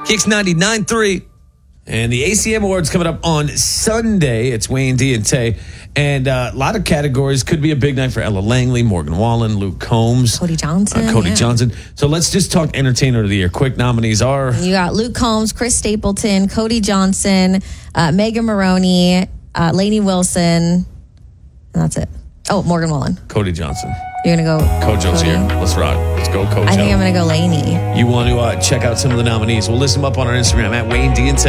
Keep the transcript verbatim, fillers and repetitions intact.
Kicks ninety-nine point three. And the A C M Awards coming up on Sunday. It's Wayne D and Tay. And uh, a lot of categories. Could be a big night for Ella Langley, Morgan Wallen, Luke Combs. Cody Johnson. Uh, Cody yeah. Johnson. So let's just talk Entertainer of the Year. Quick nominees are... You got Luke Combs, Chris Stapleton, Cody Johnson, uh, Megan Maroney, uh, Lainey Wilson. And that's it. Oh, Morgan Wallen. Cody Johnson. You're going to go... Kojo's Cody? here. Let's rock. Let's go, Kojo. I think I'm going to go Lainey. You want to uh, check out some of the nominees. We'll list them up on our Instagram at Wayne D and Tay.